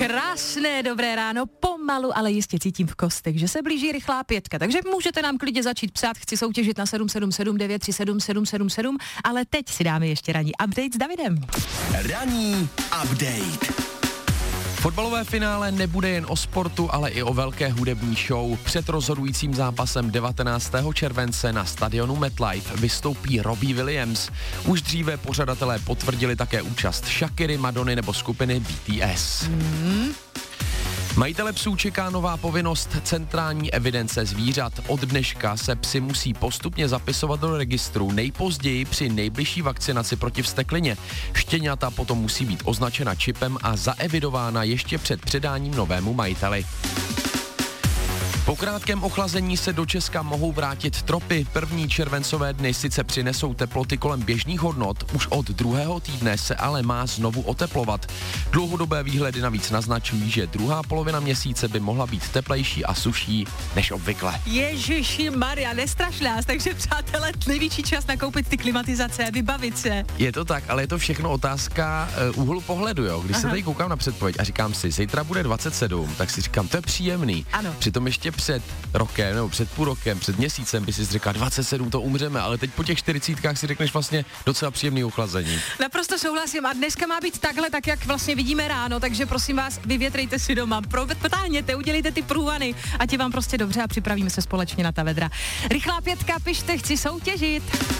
Krásné dobré ráno, pomalu, ale jistě cítím v kostech, že se blíží rychlá pětka, takže můžete nám klidně začít psát, chci soutěžit na 777 937 777, ale teď si dáme ještě ranní update s Davidem. Ranní update. Fotbalové finále nebude jen o sportu, ale i o velké hudební show. Před rozhodujícím zápasem 19. července na stadionu MetLife vystoupí Robbie Williams. Už dříve pořadatelé potvrdili také účast Shakiry, Madony nebo skupiny BTS. Majitele psů čeká nová povinnost centrální evidence zvířat. Od dneška se psi musí postupně zapisovat do registru nejpozději při nejbližší vakcinaci proti vzteklině. Štěňata potom musí být označena čipem a zaevidována ještě před předáním novému majiteli. Po krátkém ochlazení se do Česka mohou vrátit tropy. První červencové dny sice přinesou teploty kolem běžných hodnot, už od druhého týdne se ale má znovu oteplovat. Dlouhodobé výhledy navíc naznačují, že druhá polovina měsíce by mohla být teplejší a suší než obvykle. Ježiši Maria, nestraš nás, takže přátelé, největší čas nakoupit ty klimatizace, vybavit se. Je to tak, ale je to všechno otázka úhlu pohledu, jo. Když se tady koukám na předpověď a říkám si, zítra bude 27, tak si říkám, to je příjemný. Ano. Přitom ještě před rokem, nebo před půl rokem, před měsícem by si říkal 27, to umřeme, ale teď po těch 40kách si řekneš vlastně docela příjemný ochlazení. Naprosto souhlasím a dneska má být takhle, tak jak vlastně vidíme ráno, takže prosím vás, vyvětrejte si doma, potáhněte, udělejte ty průvany, ať je vám prostě dobře a připravíme se společně na ta vedra. Rychlá pětka, pište, chci soutěžit.